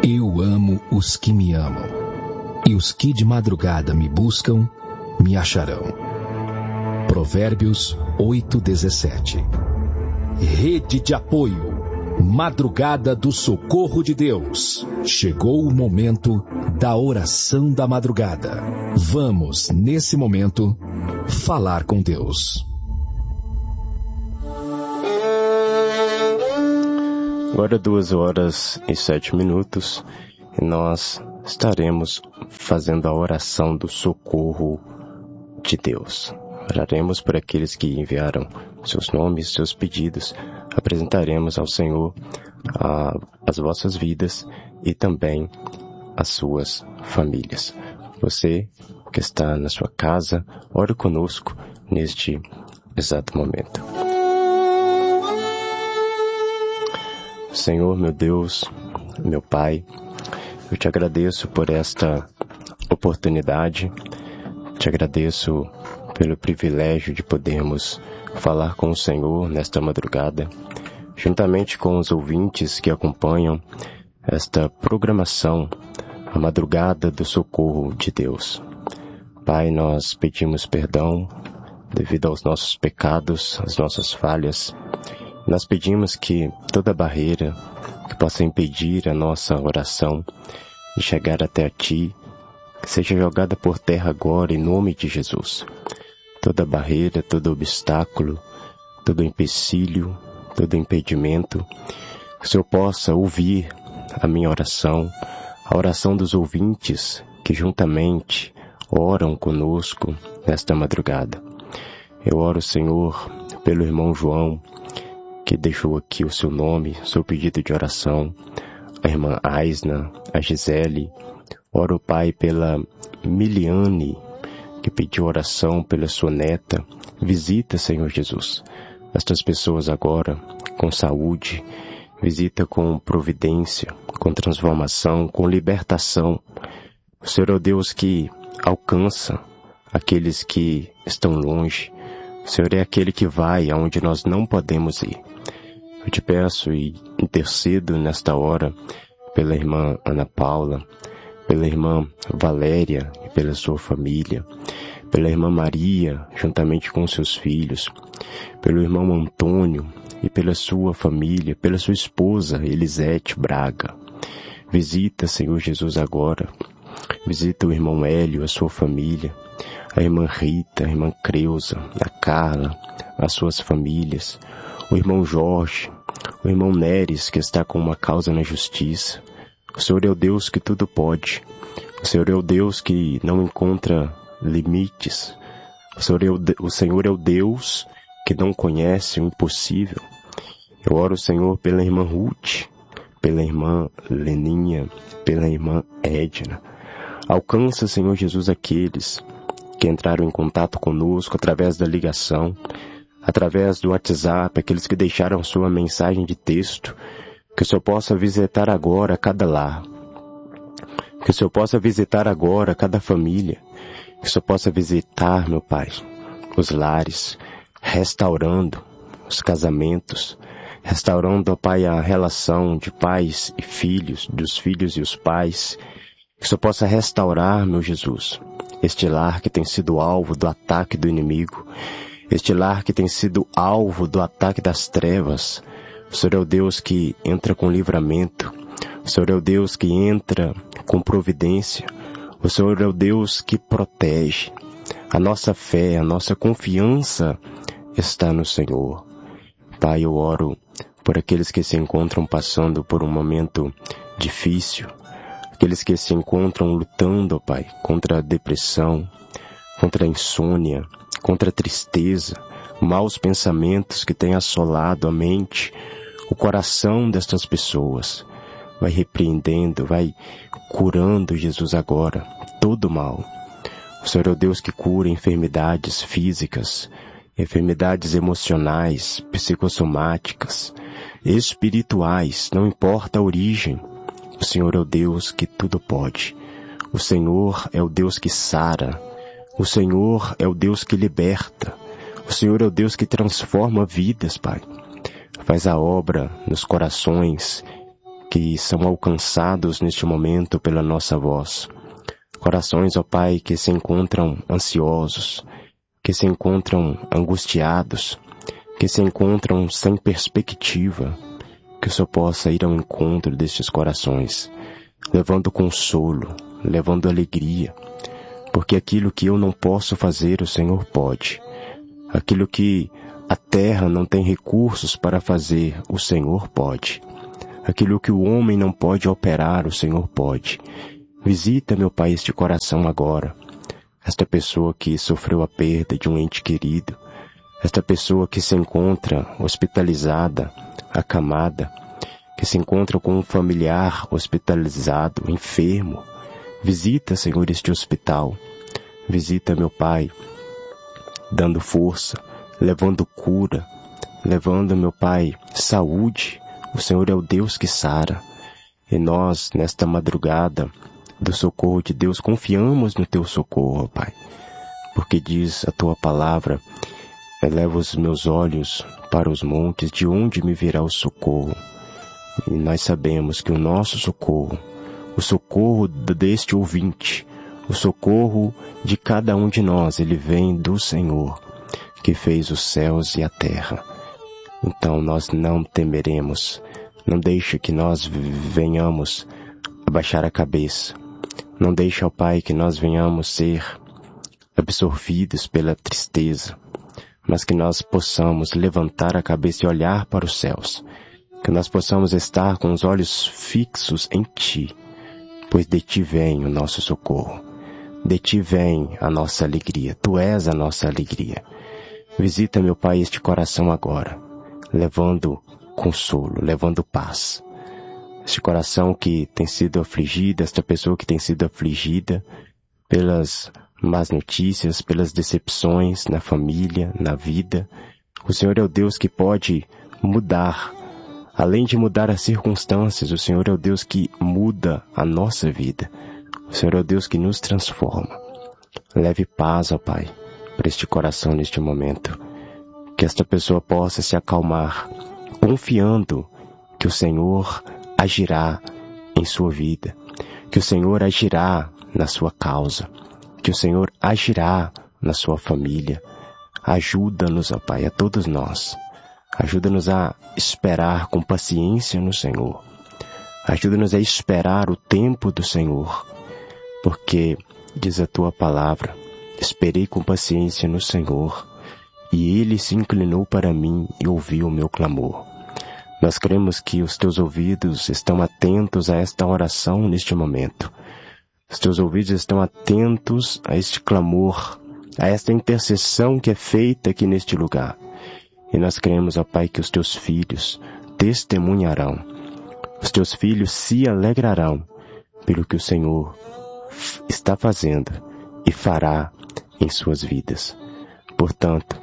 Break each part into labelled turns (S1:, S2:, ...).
S1: Eu amo os que me amam, e os que de madrugada me buscam, me acharão. Provérbios 8:17. Rede de apoio. Madrugada do Socorro de Deus. Chegou o momento da oração da madrugada. Vamos, nesse momento, falar com Deus.
S2: Agora 2h07 e nós estaremos fazendo a oração do socorro de Deus. Oraremos por aqueles que enviaram seus nomes, seus pedidos. Apresentaremos ao Senhor as vossas vidas e também as suas famílias. Você que está na sua casa, ore conosco neste exato momento. Senhor, meu Deus, meu Pai, eu te agradeço por esta oportunidade, te agradeço pelo privilégio de podermos falar com o Senhor nesta madrugada, juntamente com os ouvintes que acompanham esta programação, a Madrugada do Socorro de Deus. Pai, nós pedimos perdão devido aos nossos pecados, às nossas falhas. Nós pedimos que toda barreira que possa impedir a nossa oração de chegar até a Ti, que seja jogada por terra agora em nome de Jesus. Toda barreira, todo obstáculo, todo empecilho, todo impedimento, que o Senhor possa ouvir a minha oração, a oração dos ouvintes que juntamente oram conosco nesta madrugada. Eu oro, Senhor, pelo irmão João, que deixou aqui o seu nome, seu pedido de oração, a irmã Aisna, a Gisele. Oro, Pai, pela Miliane, que pediu oração pela sua neta. Visita, Senhor Jesus, estas pessoas agora com saúde, visita com providência, com transformação, com libertação. O Senhor é o Deus que alcança aqueles que estão longe. O Senhor é aquele que vai aonde nós não podemos ir. Eu te peço e intercedo nesta hora pela irmã Ana Paula, pela irmã Valéria e pela sua família, pela irmã Maria, juntamente com seus filhos, pelo irmão Antônio e pela sua família, pela sua esposa Elisete Braga. Visita, Senhor Jesus, agora. Visita o irmão Hélio, a sua família, a irmã Rita, a irmã Creuza, a Carla, as suas famílias, o irmão Jorge, o irmão Neres, que está com uma causa na justiça. O Senhor é o Deus que tudo pode. O Senhor é o Deus que não encontra limites. O Senhor é o Deus que não conhece o impossível. Eu oro, Senhor, pela irmã Ruth, pela irmã Leninha, pela irmã Edna. Alcança, Senhor Jesus, aqueles que entraram em contato conosco através da ligação, através do WhatsApp, aqueles que deixaram sua mensagem de texto, que o Senhor possa visitar agora cada lar, que o Senhor possa visitar agora cada família, que o Senhor possa visitar, meu Pai, os lares, restaurando os casamentos, restaurando, ó Pai, a relação de pais e filhos, dos filhos e os pais, que o Senhor possa restaurar, meu Jesus, este lar que tem sido alvo do ataque do inimigo, este lar que tem sido alvo do ataque das trevas. O Senhor é o Deus que entra com livramento. O Senhor é o Deus que entra com providência. O Senhor é o Deus que protege. A nossa fé, a nossa confiança está no Senhor. Pai, eu oro por aqueles que se encontram passando por um momento difícil, aqueles que se encontram lutando, Pai, contra a depressão, contra a insônia, contra a tristeza, maus pensamentos que têm assolado a mente, o coração destas pessoas. Vai repreendendo, vai curando, Jesus, agora, todo mal. O Senhor é o Deus que cura enfermidades físicas, enfermidades emocionais, psicossomáticas, espirituais, não importa a origem. O Senhor é o Deus que tudo pode. O Senhor é o Deus que sara. O Senhor é o Deus que liberta. O Senhor é o Deus que transforma vidas, Pai. Faz a obra nos corações que são alcançados neste momento pela nossa voz. Corações, ó Pai, que se encontram ansiosos, que se encontram angustiados, que se encontram sem perspectiva, que o Senhor possa ir ao encontro destes corações, levando consolo, levando alegria, porque aquilo que eu não posso fazer, o Senhor pode. Aquilo que a terra não tem recursos para fazer, o Senhor pode. Aquilo que o homem não pode operar, o Senhor pode. Visita, meu Pai, este coração agora. Esta pessoa que sofreu a perda de um ente querido. Esta pessoa que se encontra hospitalizada, acamada. Que se encontra com um familiar hospitalizado, enfermo. Visita, Senhor, este hospital. Visita, meu Pai, dando força, levando cura, levando, meu Pai, saúde. O Senhor é o Deus que sara. E nós, nesta madrugada do socorro de Deus, confiamos no Teu socorro, Pai. Porque diz a Tua palavra, eleva os meus olhos para os montes, de onde me virá o socorro? E nós sabemos que o nosso socorro, o socorro deste ouvinte, o socorro de cada um de nós, ele vem do Senhor, que fez os céus e a terra. Então nós não temeremos. Não deixe que nós venhamos abaixar a cabeça. Não deixe, ó Pai, que nós venhamos ser absorvidos pela tristeza, mas que nós possamos levantar a cabeça e olhar para os céus. Que nós possamos estar com os olhos fixos em Ti, pois de Ti vem o nosso socorro. De Ti vem a nossa alegria. Tu és a nossa alegria. Visita, meu Pai, este coração agora, levando consolo, levando paz. Este coração que tem sido afligido, esta pessoa que tem sido afligida pelas más notícias, pelas decepções na família, na vida. O Senhor é o Deus que pode mudar. Além de mudar as circunstâncias, o Senhor é o Deus que muda a nossa vida. O Senhor é o Deus que nos transforma. Leve paz, ó Pai, para este coração neste momento. Que esta pessoa possa se acalmar, confiando que o Senhor agirá em sua vida, que o Senhor agirá na sua causa, que o Senhor agirá na sua família. Ajuda-nos, ó Pai, a todos nós. Ajuda-nos a esperar com paciência no Senhor. Ajuda-nos a esperar o tempo do Senhor, porque, diz a Tua palavra, esperei com paciência no Senhor, e Ele se inclinou para mim e ouviu o meu clamor. Nós cremos que os Teus ouvidos estão atentos a esta oração neste momento. Os Teus ouvidos estão atentos a este clamor, a esta intercessão que é feita aqui neste lugar. E nós cremos, ó Pai, que os Teus filhos testemunharão. Os Teus filhos se alegrarão pelo que o Senhor está fazendo e fará em suas vidas. Portanto,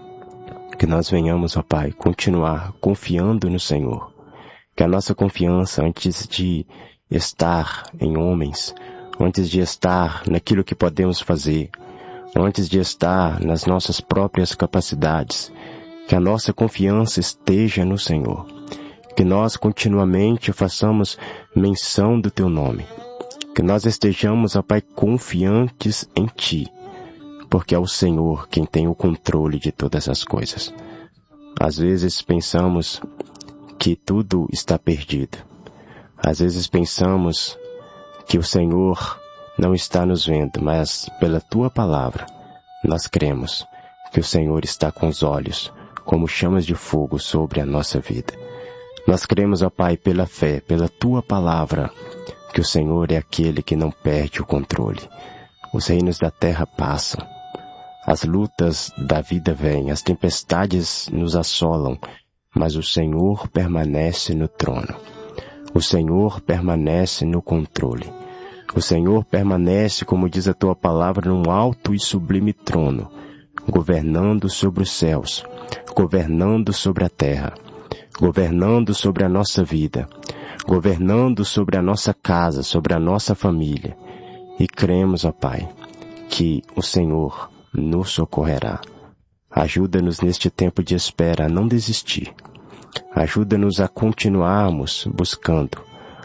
S2: que nós venhamos, ó Pai, continuar confiando no Senhor. Que a nossa confiança, antes de estar em homens, antes de estar naquilo que podemos fazer, antes de estar nas nossas próprias capacidades, que a nossa confiança esteja no Senhor. Que nós continuamente façamos menção do Teu nome. Que nós estejamos, ó Pai, confiantes em Ti, porque é o Senhor quem tem o controle de todas as coisas. Às vezes pensamos que tudo está perdido. Às vezes pensamos que o Senhor não está nos vendo, mas pela Tua palavra nós cremos que o Senhor está com os olhos como chamas de fogo sobre a nossa vida. Nós cremos, ó Pai, pela fé, pela Tua palavra, que o Senhor é aquele que não perde o controle. Os reinos da terra passam. As lutas da vida vêm, as tempestades nos assolam, mas o Senhor permanece no trono. O Senhor permanece no controle. O Senhor permanece, como diz a Tua palavra, num alto e sublime trono, governando sobre os céus, governando sobre a terra, governando sobre a nossa vida, governando sobre a nossa casa, sobre a nossa família. E cremos, ó Pai, que o Senhor nos socorrerá. Ajuda-nos neste tempo de espera a não desistir. Ajuda-nos a continuarmos buscando.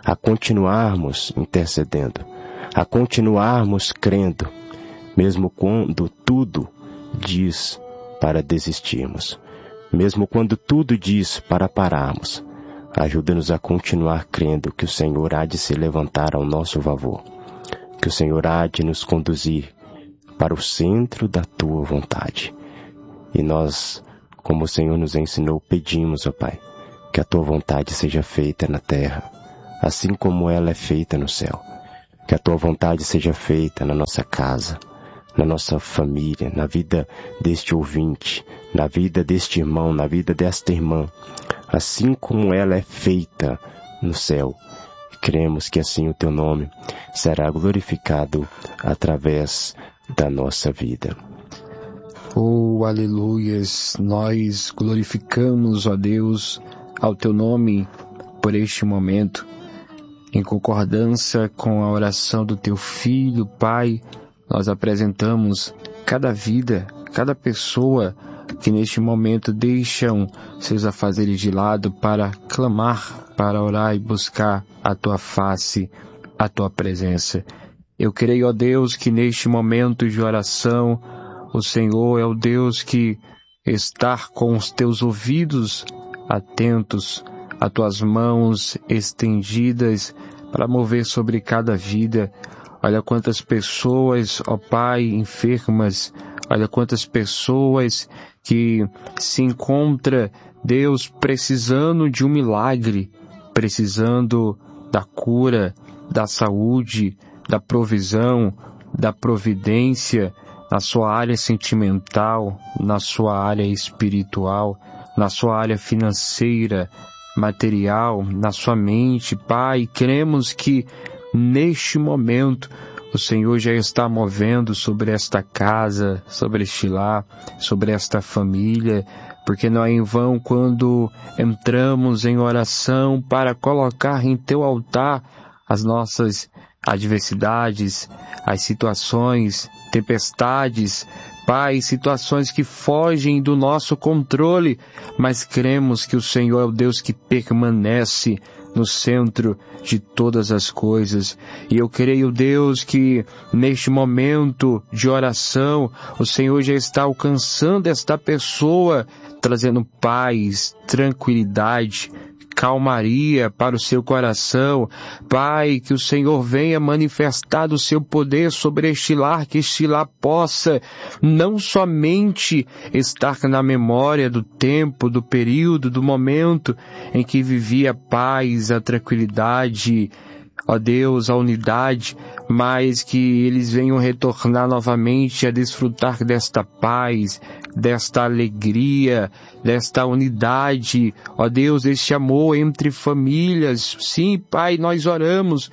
S2: a continuarmos intercedendo, a continuarmos crendo, mesmo quando tudo diz para desistirmos, mesmo quando tudo diz para pararmos. Ajuda-nos a continuar crendo que o Senhor há de se levantar ao nosso favor, que o Senhor há de nos conduzir para o centro da Tua vontade. E nós, como o Senhor nos ensinou, pedimos, ó Pai, que a Tua vontade seja feita na terra, assim como ela é feita no céu. Que a Tua vontade seja feita na nossa casa, na nossa família, na vida deste ouvinte, na vida deste irmão, na vida desta irmã, assim como ela é feita no céu. Cremos que assim o Teu nome será glorificado através da nossa vida.
S3: Oh, aleluias! Nós glorificamos, ó Deus, ao Teu nome por este momento, em concordância com a oração do Teu Filho, Pai. Nós apresentamos cada vida, cada pessoa que neste momento deixam seus afazeres de lado para clamar, para orar e buscar a Tua face, a Tua presença. Eu creio, ó Deus, que neste momento de oração, o Senhor é o Deus que está com os Teus ouvidos atentos, as Tuas mãos estendidas para mover sobre cada vida. Olha quantas pessoas, ó Pai, enfermas. Olha quantas pessoas que se encontram, Deus, precisando de um milagre, precisando da cura, da saúde, da provisão, da providência, na sua área sentimental, na sua área espiritual, na sua área financeira, material, na sua mente, Pai. Cremos que neste momento o Senhor já está movendo sobre esta casa, sobre este lar, sobre esta família, porque não é em vão quando entramos em oração para colocar em Teu altar as nossas adversidades, as situações, tempestades, Pai, situações que fogem do nosso controle, mas cremos que o Senhor é o Deus que permanece no centro de todas as coisas. E eu creio, Deus, que neste momento de oração, o Senhor já está alcançando esta pessoa, trazendo paz, tranquilidade, calmaria para o seu coração. Pai, que o Senhor venha manifestar o seu poder sobre este lar, que este lar possa não somente estar na memória do tempo, do período, do momento em que vivia a paz, a tranquilidade, ó Deus, a unidade, mas que eles venham retornar novamente a desfrutar desta paz, desta alegria, desta unidade, ó Deus, este amor entre famílias. Sim, Pai, nós oramos,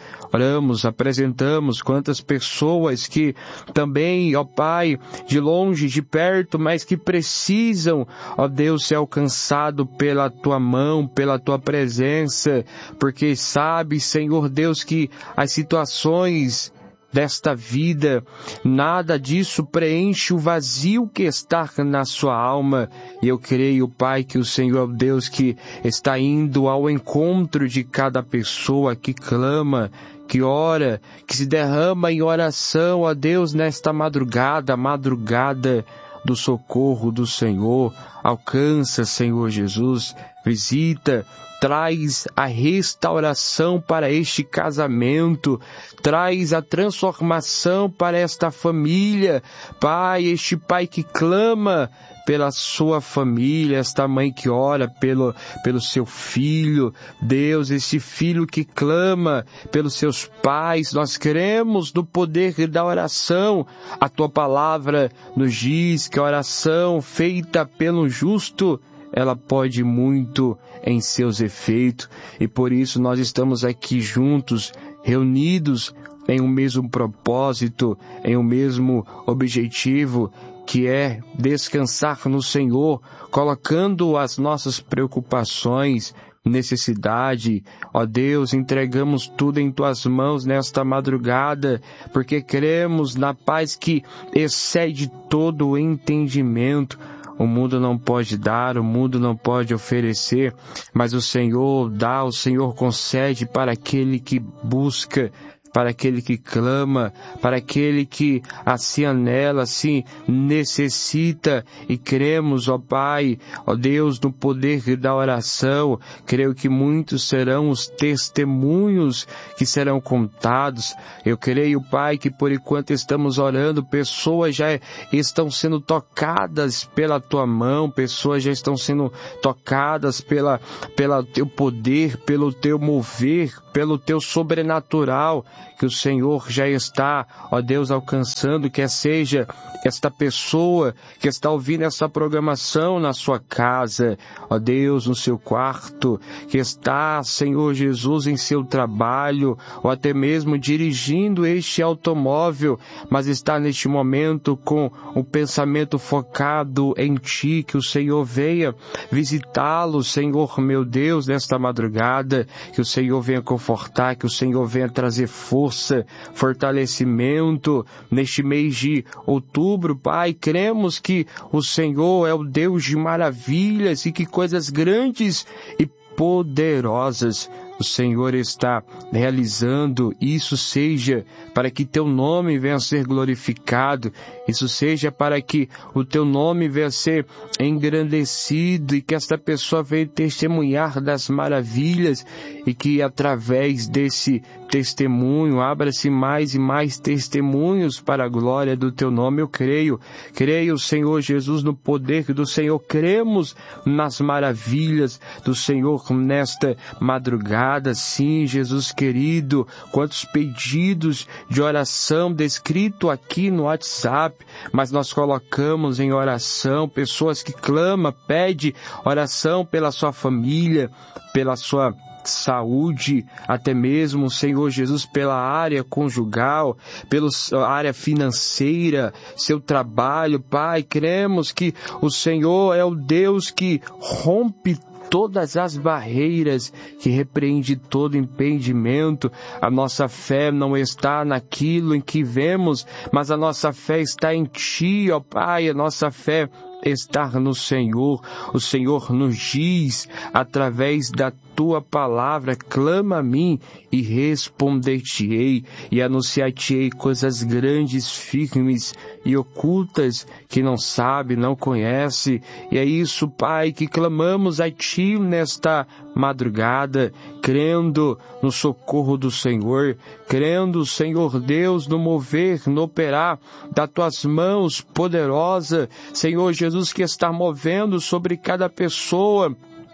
S3: apresentamos quantas pessoas que também, ó Pai, de longe, de perto, mas que precisam, ó Deus, ser alcançado pela Tua mão, pela Tua presença, porque sabe, Senhor Deus, que as situações desta vida, nada disso preenche o vazio que está na sua alma. E eu creio, Pai, que o Senhor é o Deus que está indo ao encontro de cada pessoa que clama, que ora, que se derrama em oração, ó Deus, nesta madrugada, a madrugada do socorro do Senhor. Alcança, Senhor Jesus, visita, traz a restauração para este casamento, traz a transformação para esta família. Pai, este pai que clama pela sua família, esta mãe que ora pelo seu filho, Deus, esse filho que clama pelos seus pais. Nós cremos no poder da oração. A Tua palavra nos diz que a oração feita pelo justo, ela pode muito em seus efeitos, e por isso nós estamos aqui juntos, reunidos em um mesmo propósito, em um mesmo objetivo, que é descansar no Senhor, colocando as nossas preocupações, necessidade. Ó Deus, entregamos tudo em Tuas mãos nesta madrugada, porque cremos na paz que excede todo o entendimento. o mundo não pode dar, o mundo não pode oferecer, mas o Senhor dá, o Senhor concede para aquele que busca, para aquele que clama, para aquele que assim anela, assim necessita, e cremos, ó Pai, ó Deus, no poder da oração. Creio que muitos serão os testemunhos que serão contados. Eu creio, Pai, que por enquanto estamos orando, pessoas já estão sendo tocadas pela Tua mão, pessoas já estão sendo tocadas pela Teu poder, pelo Teu mover, pelo Teu sobrenatural, que o Senhor já está, ó Deus, alcançando, quer seja esta pessoa que está ouvindo essa programação na sua casa, ó Deus, no seu quarto, que está, Senhor Jesus, em seu trabalho, ou até mesmo dirigindo este automóvel, mas está neste momento com o pensamento focado em Ti, que o Senhor venha visitá-lo, Senhor meu Deus, nesta madrugada, que o Senhor venha confortar, que o Senhor venha trazer força, fortalecimento neste mês de outubro, Pai. Cremos que o Senhor é o Deus de maravilhas e que coisas grandes e poderosas o Senhor está realizando. Isso seja para que Teu nome venha a ser glorificado, isso seja para que o Teu nome venha a ser engrandecido e que esta pessoa venha testemunhar das maravilhas e que através desse testemunho abra-se mais e mais testemunhos para a glória do Teu nome. Eu creio, Senhor Jesus, no poder do Senhor. Cremos nas maravilhas do Senhor nesta madrugada. Sim, Jesus querido, quantos pedidos de oração descrito aqui no WhatsApp, mas nós colocamos em oração pessoas que clamam, pedem oração pela sua família, pela sua saúde, até mesmo, Senhor Jesus, pela área conjugal, pela área financeira, seu trabalho, Pai. Cremos que o Senhor é o Deus que rompe todas as barreiras, que repreende todo impedimento. A nossa fé não está naquilo em que vemos, mas a nossa fé está em Ti, ó Pai. A nossa fé estar no Senhor. O Senhor nos diz, através da Tua palavra, clama a mim e responder-te-ei e anunciar-te-ei coisas grandes, firmes e ocultas que não sabe, não conhece. E é isso, Pai, que clamamos a Ti nesta madrugada, crendo no socorro do Senhor, crendo, Senhor Deus, no mover, no operar das Tuas mãos poderosa, Senhor Jesus, que está movendo sobre cada pessoa,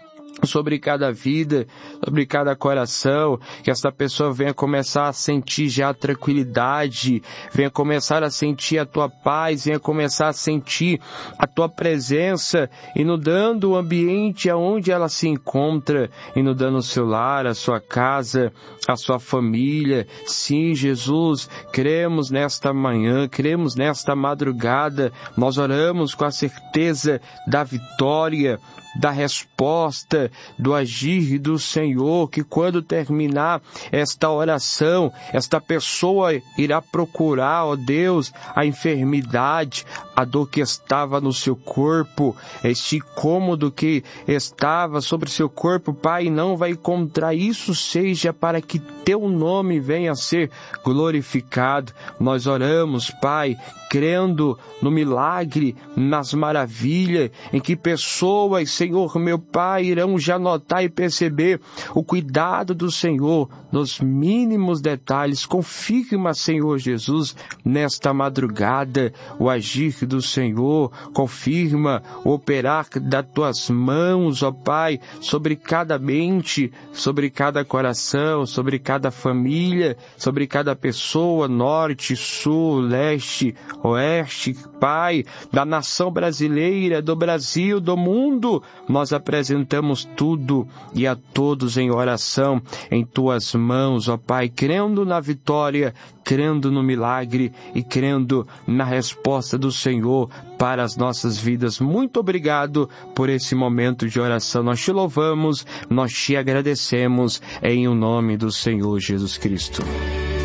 S3: sobre cada vida, sobre cada coração, que esta pessoa venha começar a sentir já a tranquilidade, venha começar a sentir a Tua paz, venha começar a sentir a Tua presença, inundando o ambiente aonde ela se encontra, inundando o seu lar, a sua casa, a sua família. Sim, Jesus, cremos nesta manhã, cremos nesta madrugada, nós oramos com a certeza da vitória, da resposta, do agir do Senhor, que quando terminar esta oração, esta pessoa irá procurar, ó Deus, a enfermidade, a dor que estava no seu corpo, este incômodo que estava sobre seu corpo, Pai, não vai encontrar. Isso seja para que Teu nome venha a ser glorificado. Nós oramos, Pai, crendo no milagre, nas maravilhas, em que pessoas, Senhor meu Pai, irão já notar e perceber o cuidado do Senhor nos mínimos detalhes. Confirma, Senhor Jesus, nesta madrugada, o agir do Senhor, confirma o operar das Tuas mãos, ó Pai, sobre cada mente, sobre cada coração, sobre cada família, sobre cada pessoa, norte, sul, leste, oeste, Pai, da nação brasileira, do Brasil, do mundo. Nós apresentamos tudo e a todos em oração em Tuas mãos, ó Pai, crendo na vitória, crendo no milagre e crendo na resposta do Senhor para as nossas vidas. Muito obrigado por esse momento de oração. Nós Te louvamos, nós Te agradecemos em o nome do Senhor Jesus Cristo.